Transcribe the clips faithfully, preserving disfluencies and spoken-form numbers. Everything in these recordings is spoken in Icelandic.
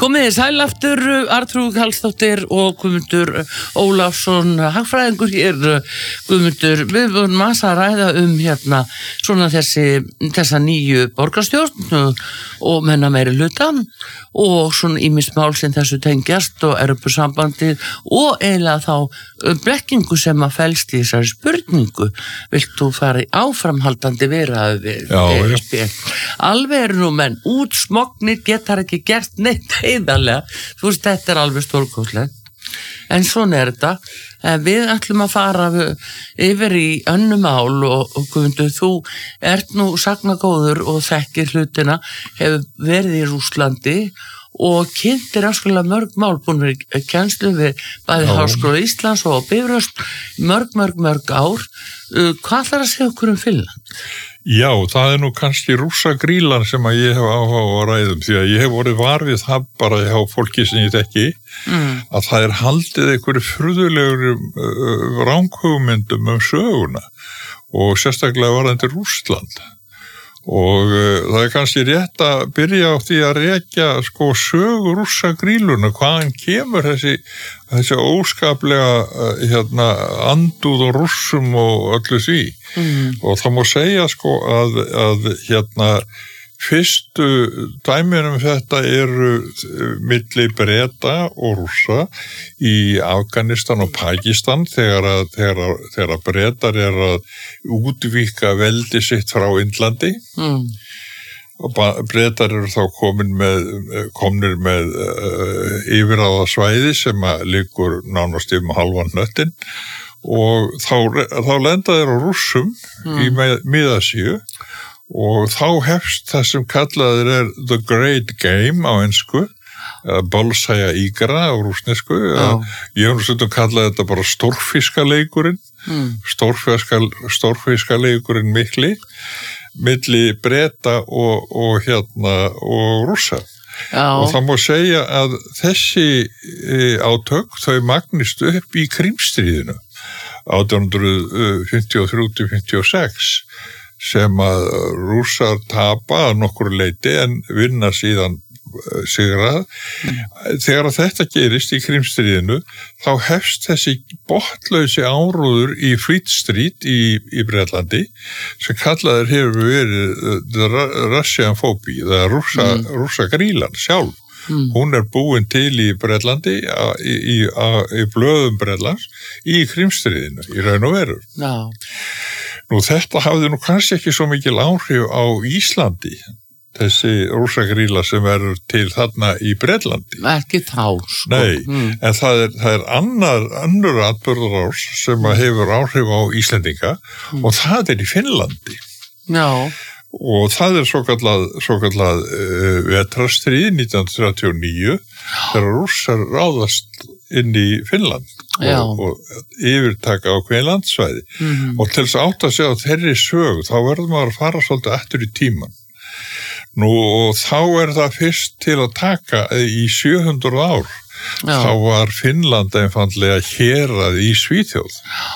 Komið þið sæl aftur, Arnþrúður Karlsdóttir og Guðmundur Ólafsson, hagfræðingur hér. Guðmundur, við vorum að ræða um hérna svona þessi, þessa nýju borgarstjórn og menna meiri hlutan og svona ýmis mál sem þessu tengjast og Evrópusambandið og eiginlega þá blekkingu sem að felst í þessari spurningu. Vilt þú fara í áframhaldandi viðræður við E S B? Alveg eru nú menn út smognir, getar ekki gert neitt heiðarlega. Þú veist, þetta er alveg stórkostlegt. En svona er þetta. Við ætlum að fara yfir í önnur mál og, og Guðmundur, þú ert nú sagnagóður og þekkir hlutina, hefur verið í Rússlandi og kynntir afskaplega mörg mál, búin við kennslu við bæði Háskóla Íslands og Bifröst mörg, mörg, mörg ár. Hvað ætlar að segja okkur um Finnland? Já, það er nú kannski rússagrílan sem að ég hef áhuga á að ræðum, því að ég hef vorið var við það bara hjá fólki sem ég þekki, mm. að það er haldið einhverju furðulegur uh, ranghugmyndum um söguna og sérstaklega varðandi Rússland. Og uh, það er kannski rétt að byrja á því að rekja sko sögu rússagríluna, hvaðan kemur þessi, þessi óskaplega uh, hérna, andúð og rússum og öllu því. Mm. Og það má segja sko að, að hérna fyrstu dæmin um þetta eru milli Breta og Rússa í Afganistan og Pakistan þegar að, þegar að, þegar að Bretar er að útvíkka veldi sitt frá Indlandi. Mm. Og Bretar eru þá komin með, komnir með uh, yfirráða svæði sem að liggur nánast um halvan hnöttin. Og þá, þá lenda þeir á Rússum mm. í Mið-Asíu og þá hefst það sem kallaður er The Great Game á ensku, eða Bolsæja Ígra á rússnesku. Oh. Ég hef nú stundum kallað þetta bara stórfiskaleikurinn, mm. stórfiska, stórfiskaleikurinn mikli, milli Breta og, og, hérna, og Rússa. Já. Og það má segja að þessi átök, þau magnist upp í Krímstríðinu átján hundrað fimmtíu og þrjú til fimmtíu og sex sem að Rússar tapa að nokkur leyti en vinna síðan sigrað. Mm. Þegar að þetta gerist í Krímstríðinu þá hefst þessi botnlausi áróður í Fleet Street í, í Bretlandi sem kallaður hefur verið the Russian phobia, það er rússa, mm. rússagrílan sjálf. Mm. Hún er búin til í Bretlandi, í, í, í blöðum Bretlands, í Krímstríðinu, í raun og veru. No. Nú þetta hafði nú kannski ekki svo mikil áhrif á Íslandi, þessi rússagríla sem er til þarna í Bretlandi. Ekki þá, sko. Nei, mm. en það er, það er annar, annar atburðarás sem hefur áhrif á Íslendinga mm. og það er í Finnlandi. Já. Og það er svo kallað, svo kallað uh, vetrarstríð nítján hundruð þrjátíu og níu þegar Rússar ráðast inn í Finnland og, og yfirtaka á hverju landsvæði. Mm-hmm. Og til þess að átta sig á þeirri sögu þá verður maður að fara svolítið eftir í tíman. Nú og þá er það fyrst til að taka í sjö hundruð ár. Já. Þá var Finnland einfaldlega hérað í Svíþjóð.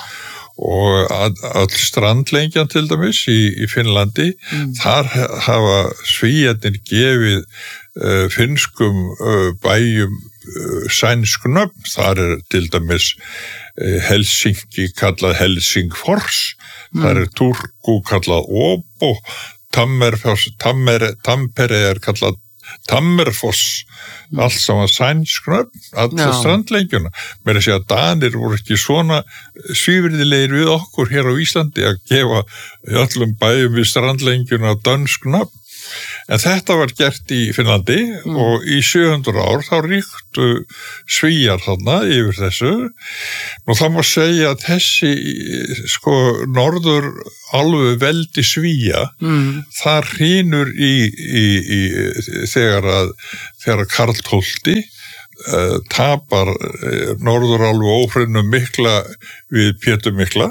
Og all strandlengjan til dæmis í, í Finnlandi, mm. þar hafa Svíarnir gefið uh, finnskum uh, bæjum uh, sænsk nöfn. Þar er til dæmis uh, Helsinki kallað Helsingfors, mm. þar er Turku kallað Åbo, Tammerfoss, Tammer, Tampere er kallað Tammerfoss, mm. allt saman sænsk nöfn, allir strandlengjuna. Mér að segja að Danir voru ekki svona svívirðilegir við okkur hér á Íslandi að gefa öllum bæjum við strandlengjuna dönsk nöfn. En þetta var gert í Finnlandi mm. og í sjö hundruð ár þá ríktu Svíar þarna yfir þessu. Nú það má segja að þessi sko norður alveg veldi Svía, mm. það hrínur í, í, í þegar að þegar að Karl tólfti uh, tapar uh, norður alveg óhreinum mikla við Pétur mikla.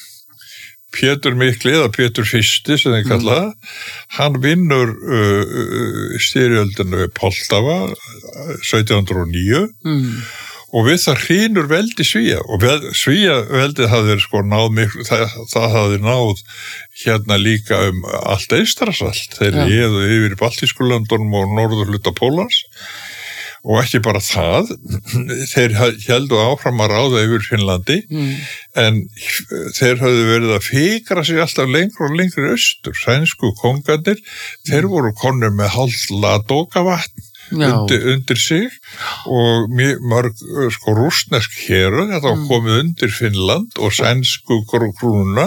Pétur mikli, eða Pétur fyrsti sem þeir kallaða, mm. hann vinnur uh, styrjöldinu Poltava sautján hundruð og níu mm. og við það hrínur veldi Svía og vel, Svía veldið hafði sko náð miklu, það, það hafði náð hérna líka um allt Eystrasallt, þeir ja. Réðu yfir í Baltískulöndunum og norðurhluta Póllands Og ekki bara það, þeir héldu áfram að ráða yfir Finnlandi, mm. en þeir höfðu verið að fikra sig alltaf lengur og lengur austur. Sænsku kongarnir, mm. þeir voru konur með hálft Ladoga-vatn undir, undir sig og mörg sko rússnesk héruð, þetta var komið undir Finnland og sænsku krúna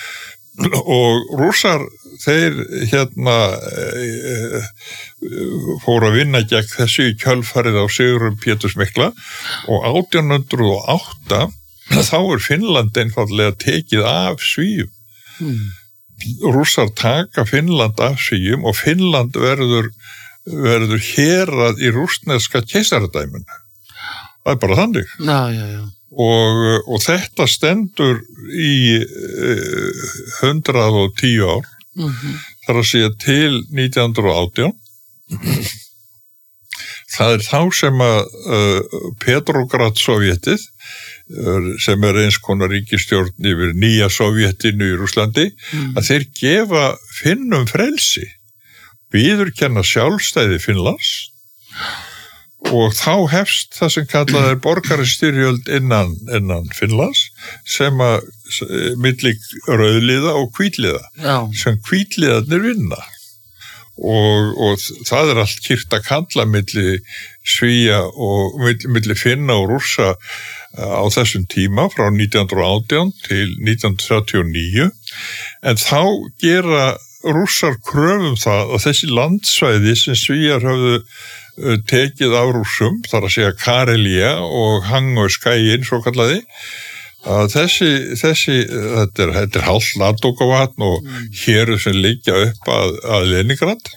og rússar þeir hérna e, fóru að vinna gegn þessu í kjölfarið á sigurum Péturs mikla og átján hundrað og átta þá er Finnland einfaldlega tekið af Svíum. Mm. Rússar taka Finnland af Svíum og Finnland verður verður hérað í rússneska keisaradæminu. Það er bara þannig. Já, já, já. Og, og þetta stendur í uh, hundrað og tíu ár. Mm-hmm. Þar að segja til nítján hundrað og átján. Það er þá sem að uh, Petrograd-sovjetið, uh, sem er eins konar ríkisstjórn yfir nýja sovjetinu í Rússlandi, mm. að þeir gefa Finnum frelsi. Viðurkenna sjálfstæði Finnlands og þá hefst það sem kallað er borgarastyrjöld innan, innan Finnlands sem að milli rauðliða og hvítliða Já. Sem hvítliðarnir vinna og, og það er allt kýrt að kalla milli Svía og milli, milli Finna og Rússa á þessum tíma frá nítján hundrað og átján til nítján hundruð þrjátíu og níu en þá gera Rússar kröfum það að þessi landsvæði sem Svíjar höfðu tekið af Rússum, þar að segja Karelía og Hangauskæin, svo kallaði, að þessi, þessi þetta er, þetta er hálft Ladoga-vatn og mm. héruð sem liggja upp að, að Leningrad,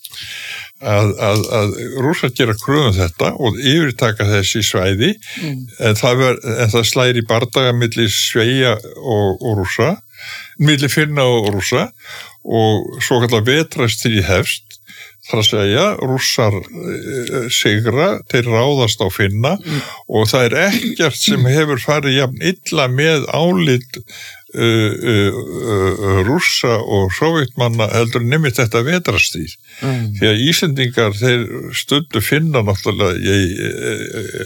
að, að, að Rússar gera kröfum þetta og yfirtaka þessi svæði, mm. en, það ver, en það slæri bardaga milli Sveia og, og Rússa, milli Finna og Rússa, og svo kallar vetrarstríð hefst þar að segja Rússar e, sigra, þeir ráðast á Finna mm. og það er ekkert sem hefur farið jafn illa með álit uh, uh, uh, Rússa og sovjetmanna heldur nefnir þetta vetrarstríð mm. því að Íslendingar þeir stundu Finna náttúrulega í, e,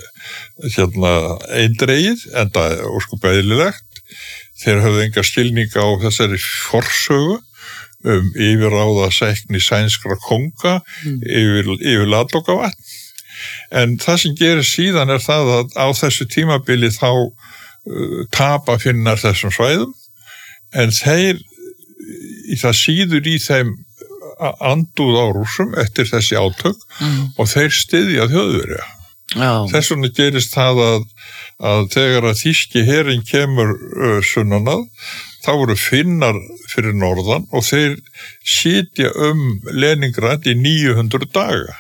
e, hérna eindregið en það er óskup eðlilegt þeir höfðu enga skilninga á þessari forsögu um yfirráða sækni sænskra konga mm. yfir, yfir Ladoga-vatn. En það sem gerir síðan er það að á þessu tímabili þá uh, tapa Finnar þessum svæðum en þeir í það síður í þeim andúð á Rússum eftir þessi átök mm. og þeir styðja Þjóðverja. Já. Þess vegna gerist það að, að þegar að þýski herinn kemur uh, sunnanað þá voru Finnar fyrir norðan og þeir sitja um Leningrad í níu hundruð daga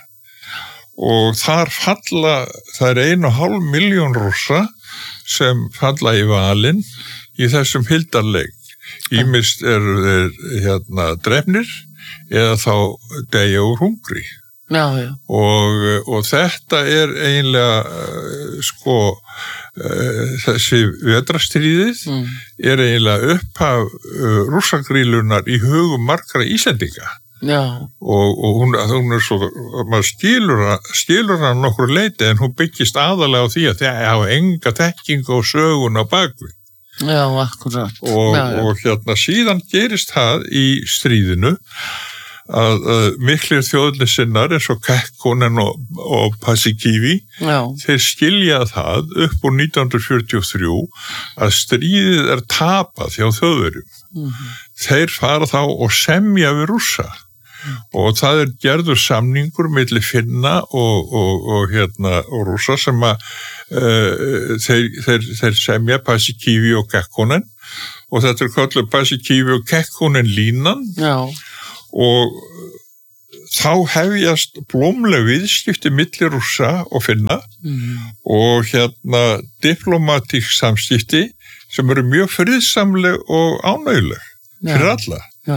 og þar falla, það er einu og hálf miljón Rússa sem falla í valinn í þessum hildarleik. Ýmist eru þeir hérna drefnir eða þá deyja úr hungri. Já, já. Og, og þetta er eiginlega uh, sko uh, þessi vetrarstríðið mm. er eiginlega upphaf uh, rússagrílunar í hugum margra Íslendinga Já. og, og hún, hún er svo maður skilur, skilur hann nokkur leiti en hún byggist aðalega á því að það hafa enga þekkingu og sögun á bakvið Já, akkurat og, já, já. og hérna síðan gerist það í stríðinu að uh, miklir þjóðlesinnar eins og Kekkonen og, og Paasikivi þeir skilja það upp úr nítján hundruð fjörutíu og þrjú að stríðið er tapað hjá Þjóðverjum. Mm-hmm. Þeir fara þá og semja við Rússa mm. og það er gerður samningur milli Finna og, og, og, hérna, og Rússa sem að uh, þeir, þeir, þeir semja Paasikivi og Kekkonen og þetta er kallað Paasikivi og Kekkonen línan Já. Og þá hefjast blómleg viðskipti milli Rússa og Finna mm. og hérna diplomatísk samskipti sem eru mjög friðsamleg og ánæguleg fyrir alla. Já.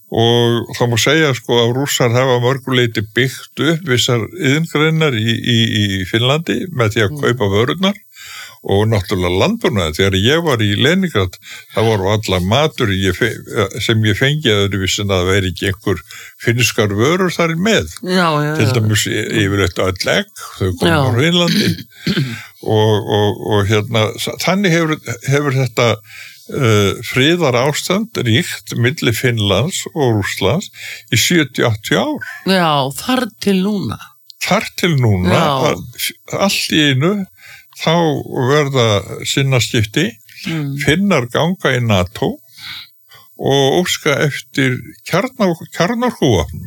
Og þá má segja sko að Rússar hafa mörguleiti byggt upp vissar iðngreinar í, í, í Finnlandi með því að kaupa vörurnar og náttúrulega landbúnaði. Þegar ég var í Leningrad, það voru alla matur ég fe, sem ég fengi að öðruvísin að það veri ekki einhver finnskar vörur þar með. Já, já, já. Til dæmis yfirleitt öll egg, þau komum á Finnlandi og, og, og hérna, þannig hefur, hefur þetta Uh, friðar ástand ríkt milli Finnlands og Rússlands í sjötíu til áttatíu ár. Já, þar til núna. Þar til núna, að, allt í einu, þá verða sinnaskipti, mm. Finnar ganga í NATO og óska eftir kjarnorkuvopnum.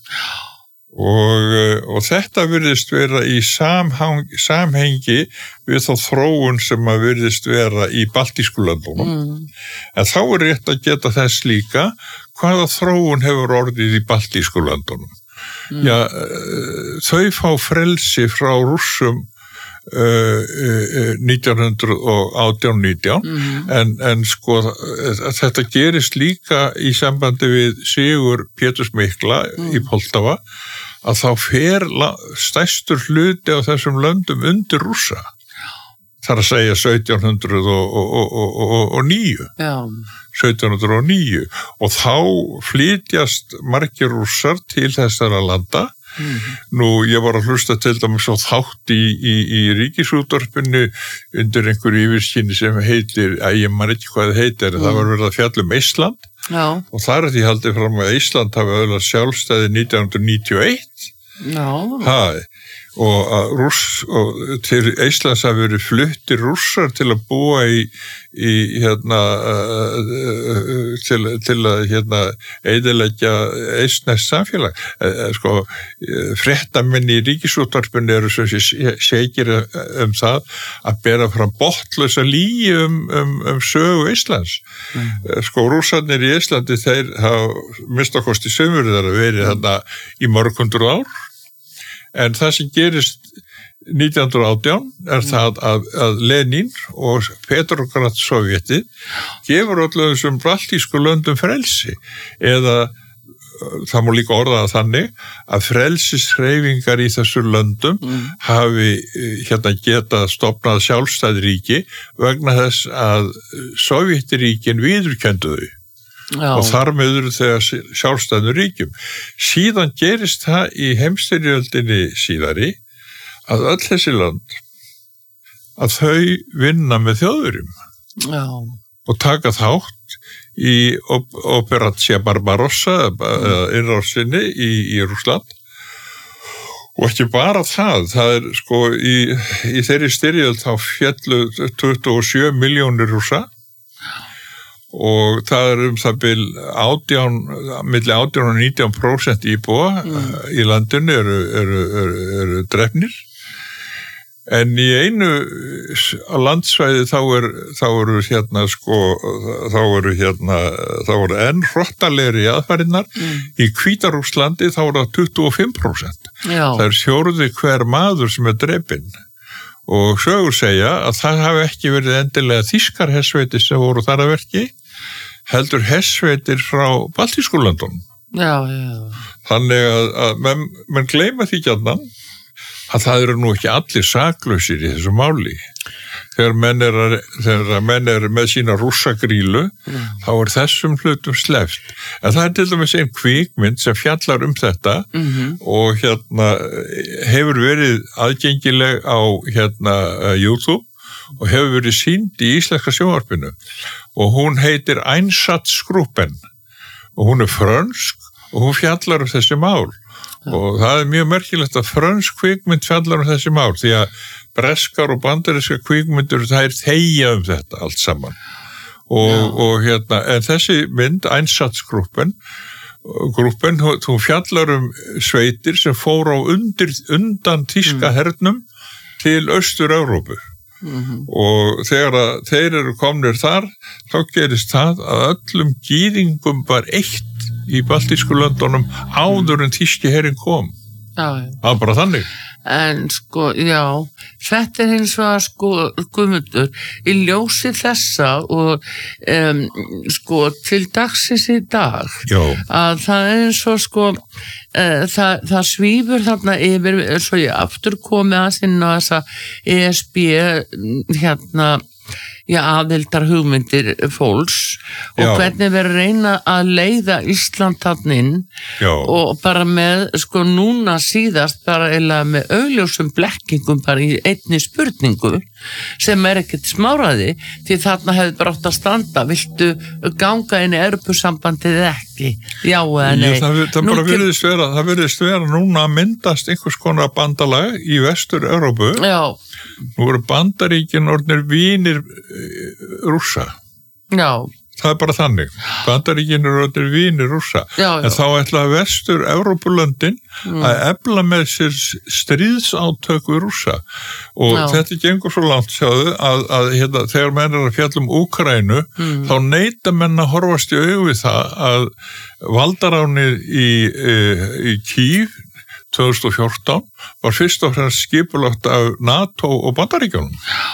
Og, og þetta virðist vera í samhang, samhengi við þá þróun sem að virðist vera í baltísku löndunum. Mm. En þá er rétt að geta þess líka hvaða þróun hefur orðið í baltísku löndunum. Mm. Já, þau fá frelsi frá Rússum Uh, uh, nítján átján nítján mm. en, en sko þetta gerist líka í sambandi við sigur Péturs mikla mm. í Poltava að þá fer stærstur hluti á þessum löndum undir Rússa, þar að segja sautján hundruð og níu Já. sautján hundruð og níu og þá flytjast margir Rússar til þessara landa. Mm-hmm. Nú, ég var að hlusta til dæmis á þátt í, í, í ríkisútvarpinu undir einhverju yfirskyni sem heitir, að ég man ekki hvað það heitir, mm. það var verið að fjalla um Ísland Já. Og það er því haldið fram að Ísland hafi öðlað sjálfstæði nítján níutíu og eitt Já. Ha, og, að Rúss, og til Íslands hafi verið fluttir Rússar til að búa í, í hérna uh, til, til að hérna eyðileggja eistnesk samfélag. Uh, sko, fréttamenn í ríkisútvarpinu eru svo segir um það að bera fram botnlausa lygi um, um, um sögu Íslands. Mm. Uh, sko, Rússarnir í Íslandi, þeir hafa minnstakosti sömur þar að verið þarna í mörg hundruð ár. En það sem gerist nítján átján er það að, að Lenin og Petrograd Sovjeti gefur allir þessum baltísku löndum frelsi eða það má líka orða það þannig að frelsishreyfingar í þessu löndum mm. hafi hérna geta stofnað sjálfstæð ríki vegna þess að Sovjetiríkin viðurkenndu þau. Já. Og þar með eru þegar sjálfstæðum ríkjum. Síðan gerist það í heimsstyrjöldinni síðari að öll þessi lönd að þau vinna með Þjóðverjum Já. Og taka þátt í Operatia Barbarossa mm. innrásinni í, í Rússland og ekki bara það, það er sko í, í þeirri styrjöld þá féllu tuttugu og sjö milljónir Rússa og það er um það bil átján, milli átján og nítján prósent íbúa mm. í landinu eru, eru, eru, eru drefnir en í einu landsvæði þá er þá eru hérna sko þá eru hérna þá eru enn hrottalegri aðfarinnar mm. í Hvíta-Rússlandi þá eru það tuttugu og fimm prósent Já. Það er fjórði hver maður sem er drepinn og sögur segja að það hafi ekki verið endilega þýskar hersveitir sem voru þar að verki heldur hersveitir frá Baltískulöndunum. Já, já. Þannig að, að menn, menn gleyma því gjarnan að það eru nú ekki allir saklausir í þessu máli. Þegar menn er, að, þegar menn er með sína rússagrílu, mm. þá er þessum hlutum sleppt. En það er til dæmis einn kvikmynd sem fjallar um þetta mm-hmm. og hérna hefur verið aðgengileg á hérna YouTube og hefur verið sýnd í íslenska sjónvarpinu og hún heitir Einsatzgruppen og hún er frönsk og hún fjallar um þessi mál ja. Og það er mjög merkilegt að frönsk kvikmynd fjallar um þessi mál því að breskar og bandaríska kvikmyndur það er þegja um þetta allt saman og, ja. og hérna en þessi mynd Einsatzgruppen gruppen, hún fjallar um sveitir sem fór á undir, undan þýska mm. hernum til Austur-Evrópu Mm-hmm. og þegar að þeir eru komnir þar þá gerist það að öllum gýðingum var eitt í baltísku löndunum áður en þýski herinn kom Já, það var bara þannig en sko, já, þetta er hins vegar sko, Guðmundur, í ljósi þessa og um, sko, til dagsins í dag, já. Að það er eins og sko, uh, það, það svífur þarna yfir, eins og ég aftur komið að sinna þessa E S B, hérna, já, aðildar hugmyndir fólks og já. Hvernig verður reyna að leiða Ísland þarna inn já. Og bara með, sko, núna síðast bara eiginlega með augljósum blekkingum bara í einni spurningu sem er ekkert smáraði því þarna hefði bara átt að standa viltu ganga inn í Evrópusambandið eða ekki, já eða nei. Já, það, það bara virðist vera, það virðist vera núna að myndast einhvers konar bandalag í Vestur-Evrópu. Já. Nú eru Bandaríkin orðnir vinir Rússa. Já. Það er bara þannig. Bandaríkin eru orðnir vinir Rússa. Já, já. En þá ætla Vestur-Evrópulöndin mm. að efla með sér stríðsátök við Rússa. Og já. Þetta gengur svo langt sjáðu að, að hérna, þegar menn er að fjalla um Úkraínu mm. þá neita menn að horfast í augu við það að valdaránið í, í Kív tvö þúsund og fjórtán var fyrst og fremst skipulagt af NATO og Bandaríkjunum.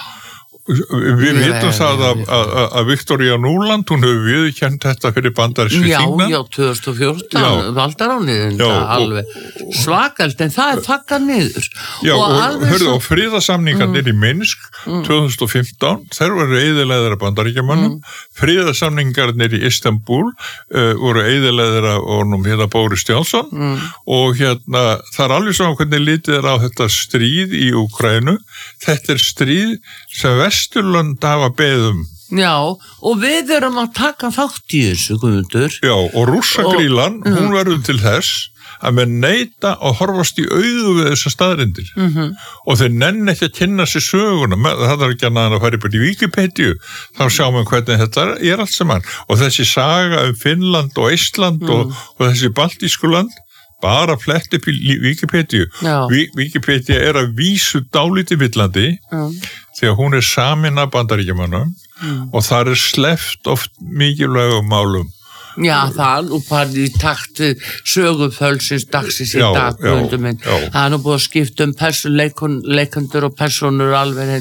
Við vitum það að, að, að Victoria Nuland, hún hefur viðurkennt þetta fyrir bandarískri þingmenn. Já, já, tvö þúsund og fjórtán, valdaránið, alveg svakalt, en það er fakkað niður. Já, og, og, hörðu, svo... og friðarsamningarnir mm. í Minsk mm. tvö þúsund og fimmtán, þeir voru eyðilegðir af bandaríkjamönnum, mm. friðarsamningarnir í Istanbul uh, voru eyðilegðir af honum hérna Boris Johnson mm. og hérna, það er alveg saman hvernig litið er á þetta stríð í Úkraínu. Þetta er stríð sem Vesturlönd hafa beðum. Já, og við erum að taka þátt í þessu, Guðmundur. Já, og rússagrílan, og, hún verður til þess að menn neita að horfast í augu við þessar staðreyndir. Mm-hmm. Og þeir nenni ekki að kynna sér söguna. Það er ekki annað að fara upp í Wikipedia. Þá sjáum við hvernig þetta er allt saman. Og þessi saga um Finnland og Ísland mm. og, og þessi baltísku land, bara flett upp í Wikipedia. Wikipedia er að vísu dálítið villandi mm. þegar hún er samin af Bandaríkjamönnum mm. og þar er sleppt oft mikilvægum málum. Já, það og bara í takt sögufölsins dagsins í dag, Guðmundur minn. Það er nú búið að skipta um person, leikun, leikundur og personur alveg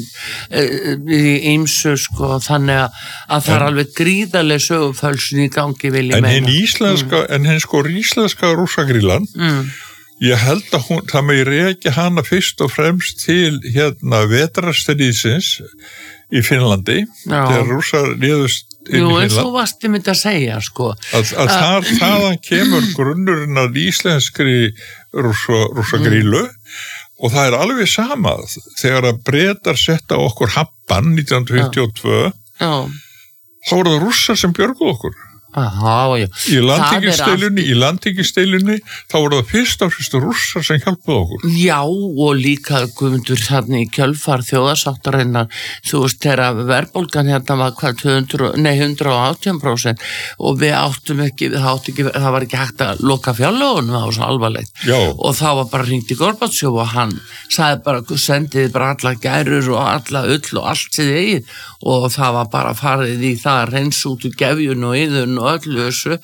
í ýmsu, sko, þannig að, að það er alveg gríðarlega sögufölsin í gangi, vil ég en meina. En hinn íslenska, mm. en hinn sko íslenska rússagrílan, mm. ég held að hún, það með rekja hana fyrst og fremst til hérna vetrarstríðsins í Finnlandi, já. Þegar rússar réðust inn Jú, í Finnland. Jú, en þú varst einmitt að segja, sko. Að, að þar, þaðan kemur grunnurinn að íslenskri rússagrílu mm. og það er alveg sama þegar að Bretar setta okkur happan nítján hundruð fimmtíu og tvö, já. Þá voru það rússar sem björguðu okkur. Aha, já. Í landhelgisdeilunni, í landhelgisdeilunni þá voru það fyrst og fyrst rússar sem hjálpuðu okkur. Já, og líka Guðmundur þannig í kjölfar þjóðarsáttarinnar, þú veist, þegar verðbólgan hérna var hvað tvö hundruð, nei hundrað og átján prósent og við áttum ekki, það átti ekki, það var ekki hægt að loka fjárlögunum, það var svo alvarlegt. Já. Og þá var bara hringt í Gorbatsjov og hann sagði bara, sendiði bara alla gærur og alla ull og allt sitt eigið og það var bara farið í það að reynsa út úr gefjun og yðun og öllu þessu,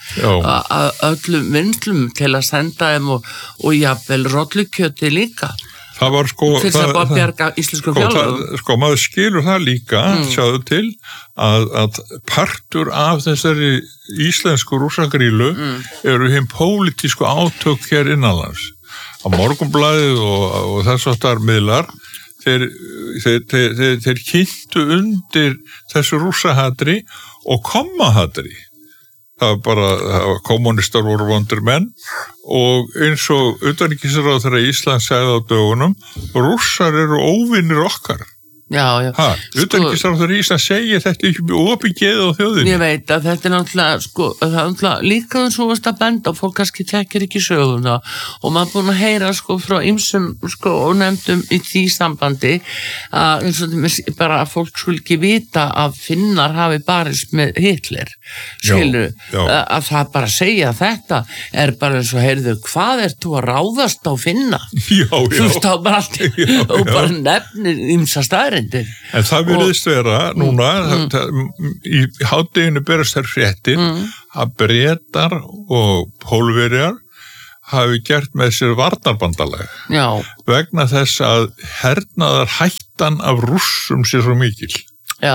öllum vinslum til að senda þeim og, og jafnvel rollukjöti líka. Það var sko... Til þess að bara bjarga íslensku fjárlögum. Sko, sko, maður skilur það líka, mm. sjáðu til, að, að partur af þessari íslensku rússagrílu mm. eru hinn pólitísku átök hér innanlands. Á Morgunblaðið og, og þess aftar miðlar, þeir, þeir, þeir, þeir, þeir kynntu undir þessu rússahatri og kommahatri. Það var bara, það var kommunistar voru vondir menn og eins og utanríkisráðherra Íslands sagði á dögunum, rússar eru óvinir okkar. Já, já. Hæ, utanríkisráðherra Íslands segir þetta ekki óbyggeið á þjóðinni. Ég veit að þetta er náttúrulega, sko, það er náttúrulega líka eins og varst að benda og fólk kannski þekkir ekki söguna og maður búin að heyra, sko, frá ýmsum, sko, og nefndum í því sambandi að eins og bara að fólk skulle ekki vita að Finnar hafi barist með Hitler, skilur, já, já. Að það bara segja þetta er bara eins og heyrðu, hvað er þú að ráðast á Finna? Já, já. Þú veist á bara allt og bara nefnir ýmsa staðir. En það virðist vera núna, mm, það, í hádeginu berast þær fréttir mm. að Bretar og Pólverjar hafi gert með sér varnarbandalag. Já. Vegna þess að hernaðar hættan af Rússum sé svo mikil. Já.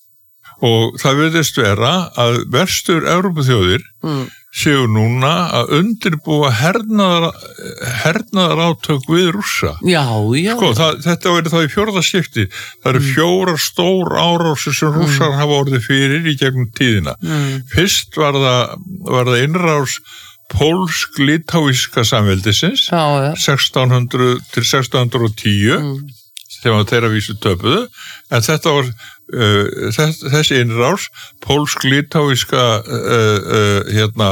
Og það virðist vera að verstur Evrópuþjóðir mm. séu núna að undirbúa hernaðar, hernaðar átök við Rússa. Já, já. Sko, það, þetta verður þá í fjórða skipti. Það eru fjórar stór árásir sem Rússar mm. hafa orðið fyrir í gegnum tíðina. Mm. Fyrst var það, var það innrás pólsk-litáíska samveldisins, já, já. sextán hundruð til sextán tíu, mm. þegar þeirra vísu töpuðu, en þetta var uh, þess, þessi innrás, pólsk-litáíska uh, uh, hérna,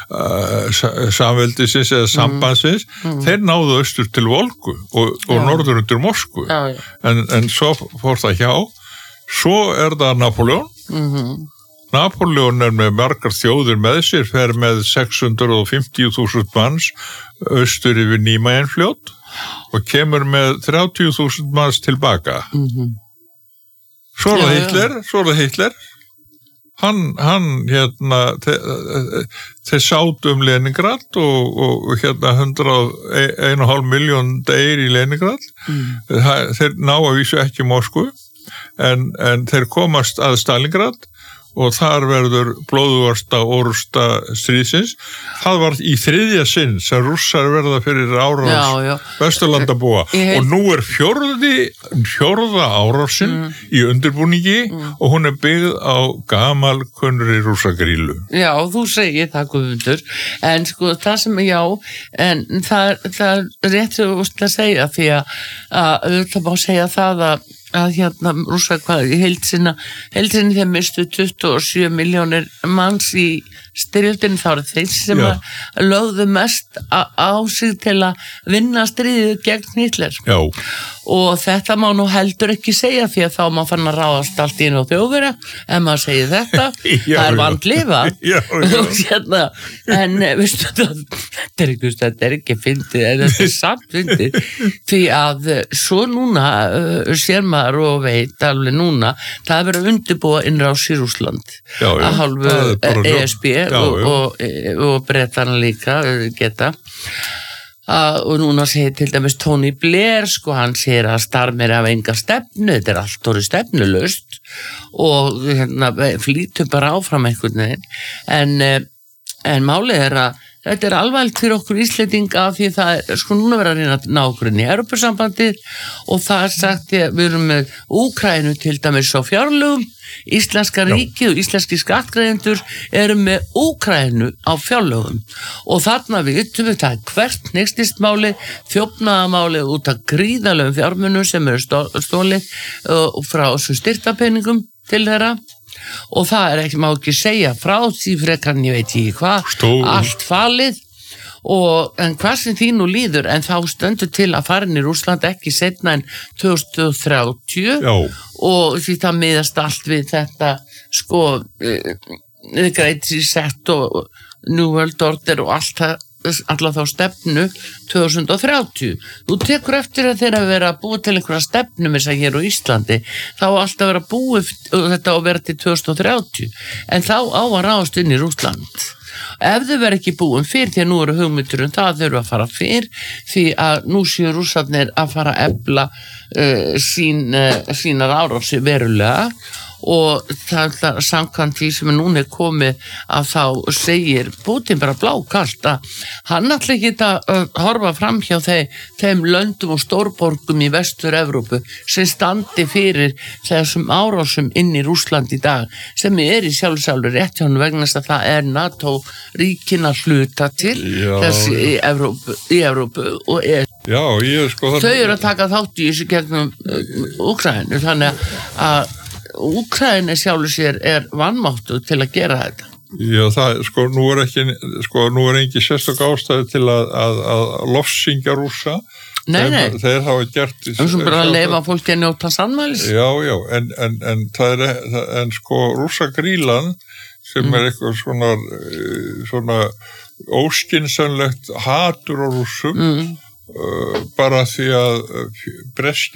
uh, samveldisins eða sambandsins, mm. Mm. þeir náðu austur til Volgu og, og norður undir Moskvu, já, já. En, en svo fór það hjá, svo er það Napóleon, mhm. Napóleon er með margar þjóðir með sér, fer með sex hundruð fimmtíu þúsund manns austur yfir Nímajenfljót og kemur með þrjátíu þúsund manns tilbaka. Mm-hmm. Svo er það Hitler, svo er það Hitler. Hann, hann hérna, þeir, þeir sátu um Leningrad og, og hérna hundrað og hálf miljón deyr í Leningrad. Mm. Þeir ná að vísu ekki Moskvu, en, en þeir komast að Stalingrad og þar verður blóðugasta orrusta stríðsins. Það var í þriðja sinn sem Rússar verða fyrir árás Vesturlandabúa hef... og nú er fjórði, fjórða árásin mm. í undirbúningi mm. og hún er byggð á gamalkunnri rússagrílu. Já, þú segir það, Guðmundur, en sko það sem já, en það, það er rétt að segja því að, að það má segja það að að hérna rússa hvað í heildsinna heildsinni þeim mistu tuttugu og sjö milljónir manns í styrjöldinni, þá eru þeir sem lögðu mest á, á sig til að vinna stríðið gegn Hitler. Já. Og þetta má nú heldur ekki segja því að þá má fann að ráðast allt í einu á Þjóðverja en maður segir þetta, já, það er vandlifa og hérna, en veistu það, þetta er ekki, þetta er ekki fyndið, en þetta er samt fyndið því að svo núna uh, sér maður og veit alveg núna, það er verið að undirbúa innrás í Rússland að hálfu E S B já, og, og, og Bretana líka geta uh, og núna segir til dæmis Tony Blair, sko, hann segir að starfir af enga stefnu, þetta er allt orðið stefnulaust og hérna, flýtur bara áfram einhvern veginn en, en málið er að þetta er alvarlegt fyrir okkur Íslendinga af því það er sko núna verið að reyna að ná okkur inn í Evrópusambandið og það er sagt að við erum með Úkraínu til dæmis á fjárlögum, íslenska ríkið og íslenski skattgreiðendur eru með Úkraínu á fjárlögum og þarna við yttum við það hvert nextistmáli, þjófnaðamáli út af gríðalegum fjármunum sem eru stólið uh, frá þessum styrktapenningum til þeirra og það er ekki, má ekki segja frá því frekarn ég veit ekki hvað Stóð. Allt falið og en hvað sem því nú líður en þá stöndur til að fara inn í Rússland ekki seinna en tvö þúsund og þrjátíu Já. Og því það miðast allt við þetta sko uh, Great Reset og New World Order og allt það alla þá stefnu tvö þúsund og þrjátíu. Þú tekur eftir að þeirra vera að búa til einhverja stefnu með þess að hér á Íslandi, þá alltaf vera búið þetta að vera til tvö þúsund og þrjátíu, en þá á að ráðast inn í Rússland. Ef þau verður ekki búin fyrir, því að nú eru hugmyndir um það þurfa að fara fyrr, því að nú séu Rússarnir að fara að efla uh, sín, uh, sínar árásir verulega og það er samkvæmt því sem er núna komið að þá segir Putin bara blákalt að hann ætla ekki að horfa fram hjá þeim, þeim löndum og stórborgum í Vestur-Evrópu sem standi fyrir þessum árásum inn í Rússland í dag sem er í sjálfsálfur rétt hjá hann vegna þess að það er NATO ríkin að hluta til Já, þessi í Evrópu, í Evrópu og er Já, ég sko þau eru að taka þátt í þessu gegnum Úkraínu þannig að Úkraína sjálfur sér er vanmáttu til að gera þetta. Já, það, sko, nú er ekki, sko, nú er engi sérstök ástæði til að, að, að lofsyngja Rússa. Nei, þeir, nei. Þeir hafa gert... Það er sem bara að leifa fólki að njóta sannmælis. Já, já, en, en, en það er, en sko, Rússagrílan sem mm. er eitthvað svona, svona óskinsanlegt hatur á Rússum, mm. uh, bara því að breski